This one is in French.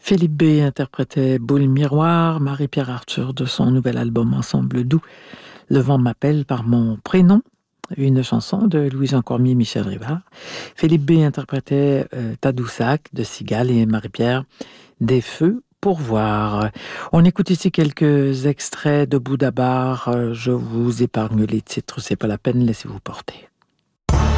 Philippe B interprétait Boule Miroir, Marie-Pierre Arthur de son nouvel album Ensemble doux, Le vent m'appelle par mon prénom, une chanson de Louis-Jean Cormier et Michel Rivard. Philippe B interprétait Tadoussac de Cigale et Marie-Pierre Des feux pour voir. On écoute ici quelques extraits de Bouddha Bar. Je vous épargne les titres, c'est pas la peine, laissez-vous porter.